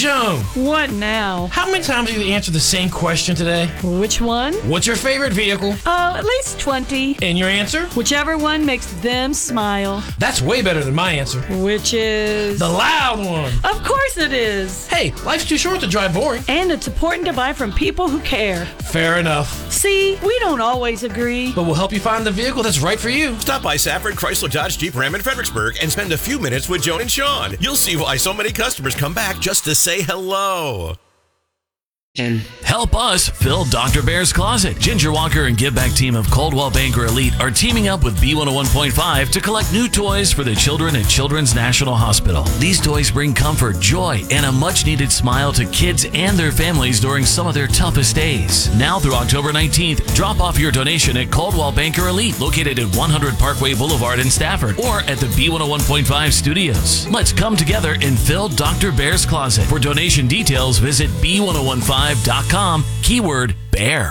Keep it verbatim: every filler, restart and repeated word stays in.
Joan, What now? how many times have you answered the same question today? Which one? What's your favorite vehicle? Oh, at least twenty. And your answer? Whichever one makes them smile. That's way better than my answer. Which is... The loud one. Of course it is. Hey, life's too short to drive boring. And it's important to buy from people who care. Fair enough. See, we don't always agree. But we'll help you find the vehicle that's right for you. Stop by Safford Chrysler Dodge Jeep Ram in Fredericksburg and spend a few minutes with Joan and Sean. You'll see why so many customers come back just to say hello. Help us fill Doctor Bear's closet. Ginger Walker and Give Back team of Coldwell Banker Elite are teaming up with B one oh one point five to collect new toys for the children at Children's National Hospital. These toys bring comfort, joy, and a much-needed smile to kids and their families during some of their toughest days. Now through October nineteenth, drop off your donation at Coldwell Banker Elite, located at one hundred Parkway Boulevard in Stafford, or at the B one oh one point five studios. Let's come together and fill Doctor Bear's closet. For donation details, visit B one oh one five dot com, keyword bear.